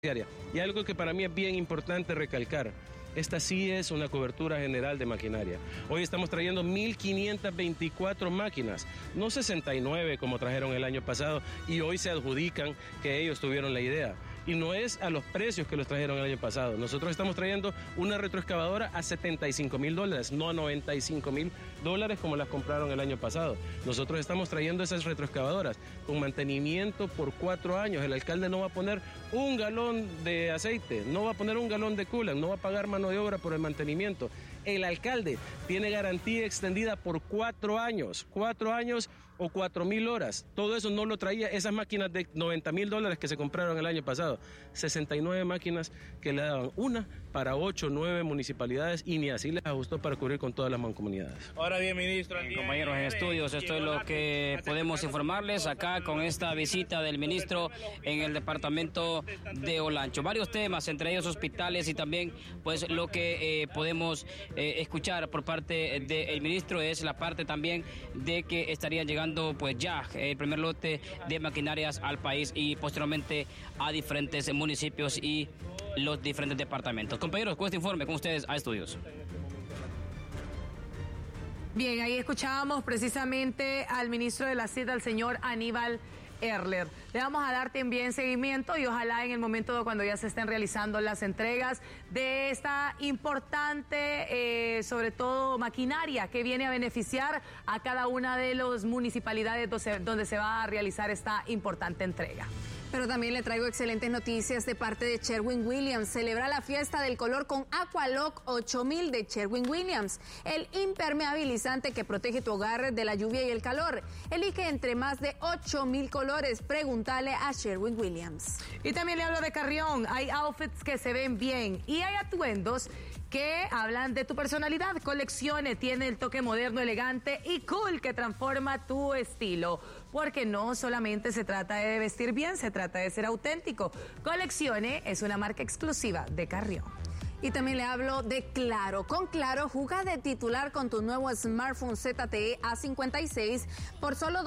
Y algo que para mí es bien importante recalcar, esta sí es una cobertura general de maquinaria. Hoy estamos trayendo 1.524 máquinas, no 69 como trajeron el año pasado, y hoy se adjudican que ellos tuvieron la idea. Y no es a los precios que los trajeron el año pasado. Nosotros estamos trayendo una retroexcavadora a $75,000, no a $95,000 como las compraron el año pasado. Nosotros estamos trayendo esas retroexcavadoras con mantenimiento por 4 años. El alcalde no va a poner un galón de aceite, no va a poner un galón de coolant, no va a pagar mano de obra por el mantenimiento. El alcalde tiene garantía extendida por 4 años, 4 años o 4,000 horas. Todo eso no lo traía esas máquinas de $90,000 que se compraron el año pasado. 69 máquinas que le daban una para 8 o 9 municipalidades y ni así les ajustó para cubrir con todas las mancomunidades. Ahora bien, ministro. Compañeros en estudios, esto es lo que podemos informarles acá con esta visita del ministro en el departamento de Olancho. Varios temas, entre ellos hospitales y también pues lo que podemos escuchar por parte del ministro es la parte también de que estarían llegando pues ya el primer lote de maquinarias al país y posteriormente a diferentes municipios y los diferentes departamentos. Compañeros, con este informe con ustedes a estudios. Bien, ahí escuchábamos precisamente al ministro de la CID, al señor Aníbal Erler. Le vamos a dar también seguimiento y ojalá en el momento de cuando ya se estén realizando las entregas de esta importante, sobre todo maquinaria que viene a beneficiar a cada una de las municipalidades donde se va a realizar esta importante entrega. Pero también le traigo excelentes noticias de parte de Sherwin-Williams. Celebra la fiesta del color con Aqualock 8000 de Sherwin-Williams, el impermeabilizante que protege tu hogar de la lluvia y el calor. Elige entre más de 8,000 colores. Pregúntale a Sherwin-Williams. Y también le hablo de Carrión. Hay outfits que se ven bien y hay atuendos que hablan de tu personalidad. Coleccione tiene el toque moderno, elegante y cool que transforma tu estilo. Porque no solamente se trata de vestir bien, se trata de ser auténtico. Coleccione es una marca exclusiva de Carrión. Y también le hablo de Claro. Con Claro, juega de titular con tu nuevo smartphone ZTE A56 por solo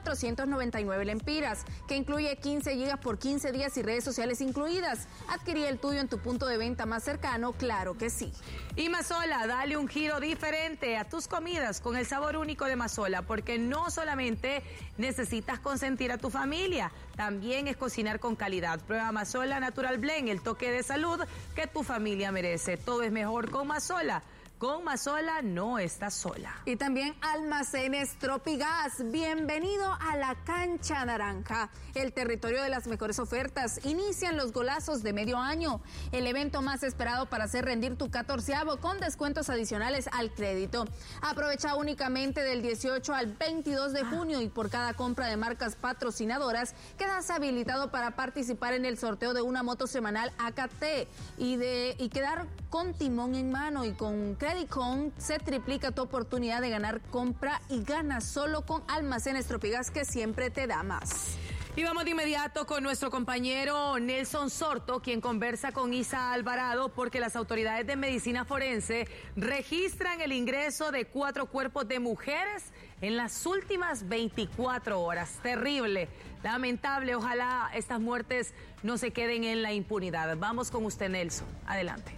2,499 lempiras, que incluye 15 gigas por 15 días y redes sociales incluidas. Adquirí el tuyo en tu punto de venta más cercano, claro que sí. Y Mazola, dale un giro diferente a tus comidas con el sabor único de Mazola, porque no solamente necesitas consentir a tu familia, también es cocinar con calidad. Prueba Mazola Natural Blend, el toque de salud que tu familia merece. Todo es mejor con Mazola. Con Mazola no estás sola. Y también Almacenes Tropigas. Bienvenido a la Cancha Naranja, el territorio de las mejores ofertas. Inician los golazos de medio año, el evento más esperado para hacer rendir tu 14avo con descuentos adicionales al crédito. Aprovecha únicamente del 18 al 22 de junio y por cada compra de marcas patrocinadoras quedas habilitado para participar en el sorteo de una moto semanal AKT y quedar con timón en mano. Y con Credicon se triplica tu oportunidad de ganar. Compra y gana solo con Almacenes Tropigas, que siempre te da más. Y vamos de inmediato con nuestro compañero Nelson Sorto, quien conversa con Isa Alvarado, porque las autoridades de medicina forense registran el ingreso de 4 cuerpos de mujeres en las últimas 24 horas. Terrible, lamentable. Ojalá estas muertes no se queden en la impunidad. Vamos con usted, Nelson. Adelante.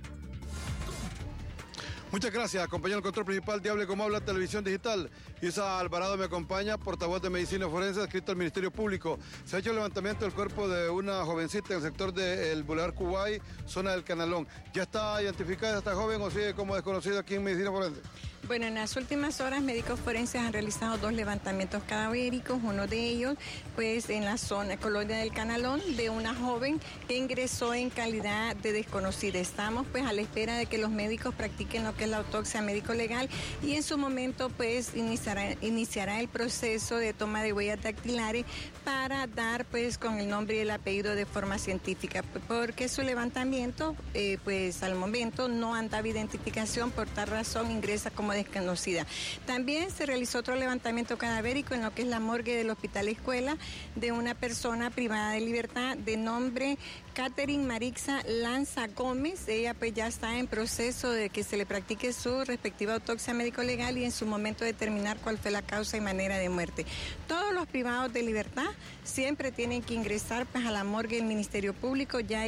Muchas gracias, compañero del control principal de Hable Como Habla Televisión Digital. Isa Alvarado me acompaña, portavoz de Medicina Forense, adscrito al Ministerio Público. Se ha hecho el levantamiento del cuerpo de una jovencita en el sector del Boulevard Kuwait, zona del Canalón. ¿Ya está identificada esta joven o sigue como desconocida aquí en Medicina Forense? Bueno, en las últimas horas médicos forenses han realizado 2 levantamientos cadavéricos, uno de ellos pues en la zona colonia del Canalón, de una joven que ingresó en calidad de desconocida. Estamos pues a la espera de que los médicos practiquen lo que es la autopsia médico legal y en su momento pues iniciará el proceso de toma de huellas dactilares para dar pues con el nombre y el apellido de forma científica, porque su levantamiento pues al momento no han dado identificación, por tal razón ingresa como desconocida. También se realizó otro levantamiento cadavérico en lo que es la morgue del Hospital Escuela de una persona privada de libertad de nombre Catherine Marixa Lanza Gómez. Ella pues ya está en proceso de que se le practique su respectiva autopsia médico-legal y en su momento determinar cuál fue la causa y manera de muerte. Todos los privados de libertad siempre tienen que ingresar pues a la morgue del Ministerio Público. Ya